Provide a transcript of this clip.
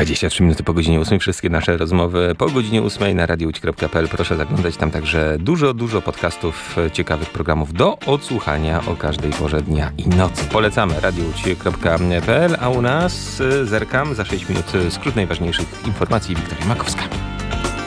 23 minuty po godzinie 8. Wszystkie nasze rozmowy po godzinie 8 na radiołódź.pl. Proszę zaglądać tam także dużo podcastów, ciekawych programów do odsłuchania o każdej porze dnia i nocy. Polecamy radiołódź.pl, a u nas zerkam za 6 minut skrót najważniejszych informacji. Wiktoria Makowska.